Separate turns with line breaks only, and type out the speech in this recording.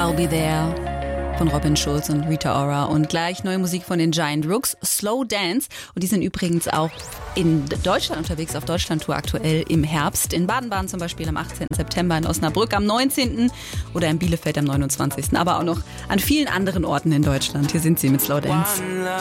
I'll Be There von Robin Schulz und Rita Ora und gleich neue Musik von den Giant Rooks, Slow Dance. Und die sind übrigens auch in Deutschland unterwegs, auf Deutschlandtour aktuell im Herbst. In Baden-Baden zum Beispiel am 18. September, in Osnabrück am 19. oder in Bielefeld am 29. Aber auch noch an vielen anderen Orten in Deutschland. Hier sind sie mit Slow Dance.